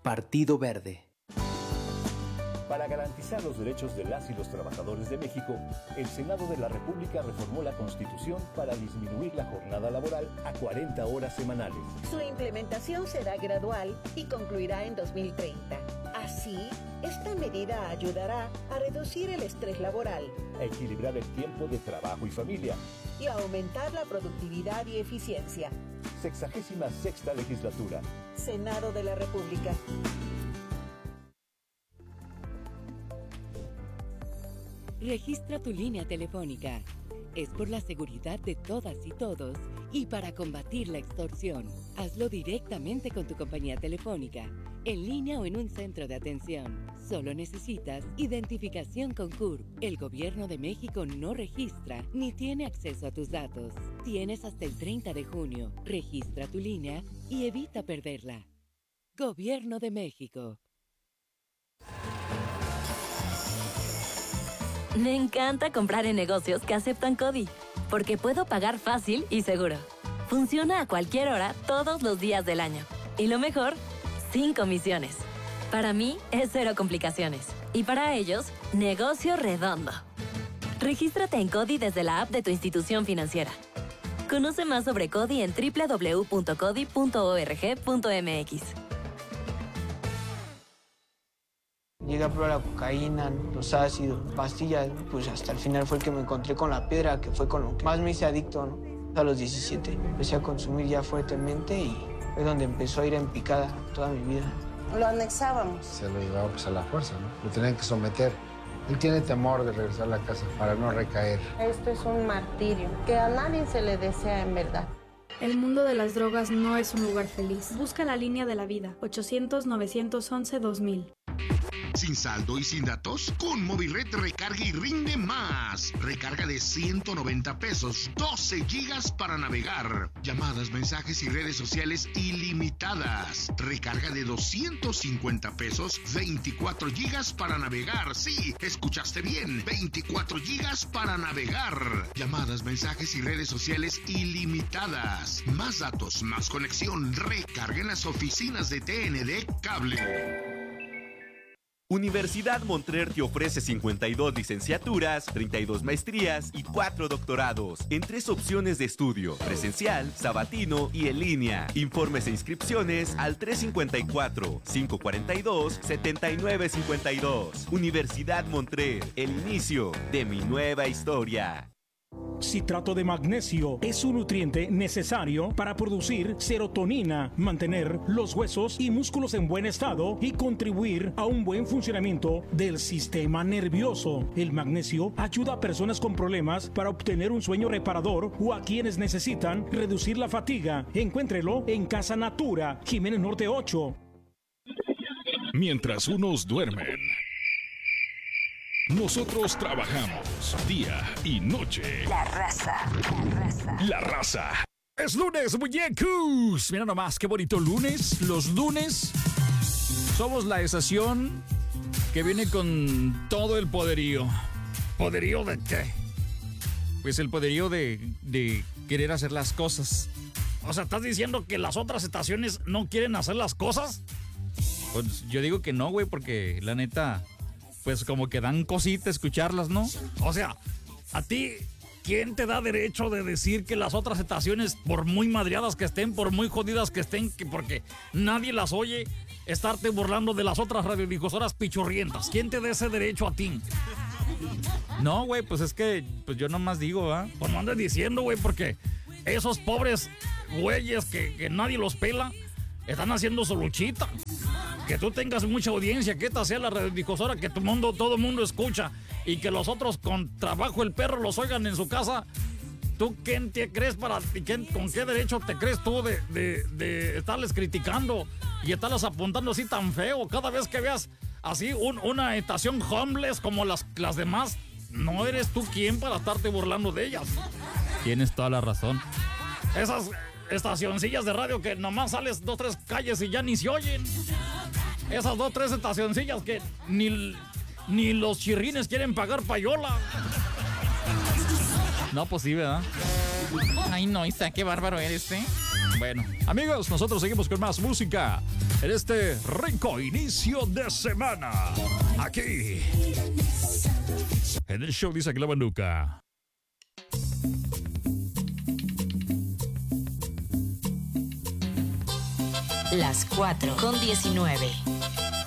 Partido Verde. Para garantizar los derechos de las y los trabajadores de México, el Senado de la República reformó la Constitución para disminuir la jornada laboral a 40 horas semanales. Su implementación será gradual y concluirá en 2030. Así, esta medida ayudará a reducir el estrés laboral, a equilibrar el tiempo de trabajo y familia y a aumentar la productividad y eficiencia. 66ª legislatura. Senado de la República. Registra tu línea telefónica. Es por la seguridad de todas y todos y para combatir la extorsión. Hazlo directamente con tu compañía telefónica, en línea o en un centro de atención. Solo necesitas identificación con CURP. El Gobierno de México no registra ni tiene acceso a tus datos. Tienes hasta el 30 de junio. Registra tu línea y evita perderla. Gobierno de México. Me encanta comprar en negocios que aceptan CODI, porque puedo pagar fácil y seguro. Funciona a cualquier hora, todos los días del año. Y lo mejor, sin comisiones. Para mí, es cero complicaciones. Y para ellos, negocio redondo. Regístrate en CODI desde la app de tu institución financiera. Conoce más sobre CODI en www.codi.org.mx. Llegué a probar la cocaína, los ácidos, pastillas, pues hasta el final fue el que me encontré con la piedra, que fue con lo que más me hice adicto, ¿no? A los 17 empecé a consumir ya fuertemente y fue donde empezó a ir en picada toda mi vida. Lo anexábamos. Se lo llevaba pues a la fuerza, ¿no? Lo tenían que someter. Él tiene temor de regresar a la casa para no recaer. Esto es un martirio que a nadie se le desea en verdad. El mundo de las drogas no es un lugar feliz. Busca la línea de la vida. 800-911-2000. ¿Sin saldo y sin datos? Con Movilred recarga y rinde más. Recarga de 190 pesos, 12 gigas para navegar. Llamadas, mensajes y redes sociales ilimitadas. Recarga de 250 pesos, 24 gigas para navegar. Sí, escuchaste bien, 24 gigas para navegar. Llamadas, mensajes y redes sociales ilimitadas. Más datos, más conexión. Recarga en las oficinas de TND Cable. Universidad Montclair te ofrece 52 licenciaturas, 32 maestrías y 4 doctorados en 3 opciones de estudio: presencial, sabatino y en línea. Informes e inscripciones al 354-542-7952. Universidad Montclair, el inicio de mi nueva historia. Citrato de magnesio es un nutriente necesario para producir serotonina, mantener los huesos y músculos en buen estado y contribuir a un buen funcionamiento del sistema nervioso. El magnesio ayuda a personas con problemas para obtener un sueño reparador o a quienes necesitan reducir la fatiga. Encuéntrelo en Casa Natura, Jiménez Norte 8. Mientras unos duermen, nosotros trabajamos día y noche. La raza, la raza. La raza. Es lunes, muñecos. Mira nomás, qué bonito lunes. Los lunes somos la estación que viene con todo el poderío. ¿Poderío de qué? Pues el poderío de querer hacer las cosas. O sea, ¿estás diciendo que las otras estaciones no quieren hacer las cosas? Pues yo digo que no, güey, porque la neta, pues como que dan cosita escucharlas, ¿no? O sea, a ti, ¿quién te da derecho de decir que las otras estaciones, por muy madreadas que estén, por muy jodidas que estén, que porque nadie las oye, estarte burlando de las otras radiodifusoras pichurrientas? ¿Quién te da ese derecho a ti? No, güey, pues es que pues yo nomás digo, ¿ah? Pues no andes diciendo, güey, porque esos pobres güeyes que nadie los pela, están haciendo su luchita. Que tú tengas mucha audiencia, que esta sea la radiodifusora que todo el mundo escucha y que los otros con trabajo el perro los oigan en su casa. ¿Tú quién te crees con qué derecho te crees tú de estarles criticando y estarles apuntando así tan feo? Cada vez que veas así una estación homeless como las demás, no eres tú quien para estarte burlando de ellas. Tienes toda la razón. Esas estacioncillas de radio que nomás sales 2, 3 calles y ya ni se oyen. Esas 2, 3 estacioncillas que ni los chirrines quieren pagar payola. No, pues sí, ¿verdad? Ay, no, Isa, qué bárbaro eres, ¿eh? Bueno, amigos, nosotros seguimos con más música en este rico inicio de semana. Aquí, en el show Dice Clava Nuca. Las 4:19.